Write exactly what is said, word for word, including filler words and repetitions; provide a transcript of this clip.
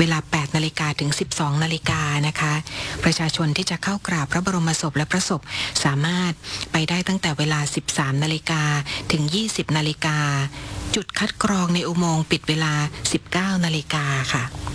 เวลา แปด นาฬิกาถึง สิบสอง นาฬิกานะคะประชาชนที่จะเข้ากราบพระบรมศพและพระศพสามารถไปได้ตั้งแต่เวลา สิบสาม นาฬิกาถึง ยี่สิบ นาฬิกาจุดคัดกรองในอุโมงค์ปิดเวลา สิบเก้า นาฬิกาค่ะ